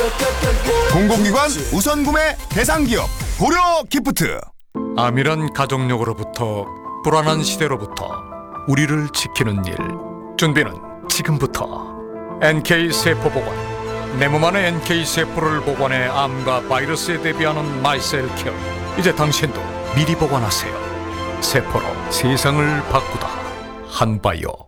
공공기관 우선구매 대상기업 고려기프트. 암이란 가족력으로부터 불안한 시대로부터 우리를 지키는 일. 준비는 지금부터. NK세포보관. 내 몸 안의 NK세포를 보관해 암과 바이러스에 대비하는 마이셀케어. 이제 당신도 미리 보관하세요. 세포로 세상을 바꾸다. 한바이오.